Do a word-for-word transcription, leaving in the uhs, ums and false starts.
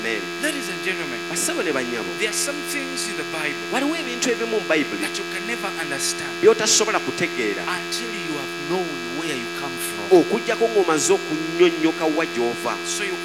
Ladies and gentlemen, Basabo ne bannyabo, there are some things in the Bible waliwo ebintu ebimu mu Bayibuli that you can never understand by'otasobola kutegeera until you have known where you come from. okuggyako ng'omaze okunnyonnyoka wa gy'ova. So you